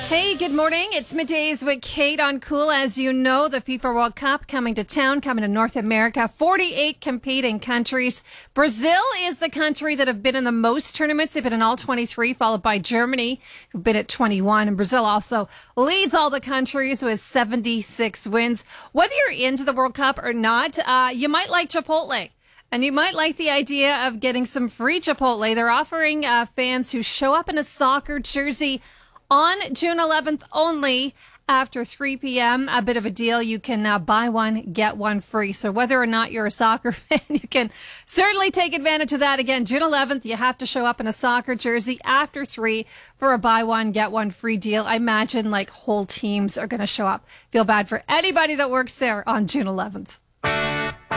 Hey, good morning. It's Middays with Kate on Cool. As you know, the FIFA World Cup coming to town, coming to North America. 48 competing countries. Brazil is the country that have been in the most tournaments. They've been in all 23, followed by Germany, who've been at 21. And Brazil also leads all the countries with 76 wins. Whether you're into the World Cup or not, you might like Chipotle. And you might like the idea of getting some free Chipotle. They're offering fans who show up in a soccer jersey on June 11th only after 3 p.m. A bit of a deal. You can buy one, get one free. So whether or not you're a soccer fan, you can certainly take advantage of that. Again, June 11th, you have to show up in a soccer jersey after 3 for a buy one, get one free deal. I imagine like whole teams are going to show up. Feel bad for anybody that works there on June 11th.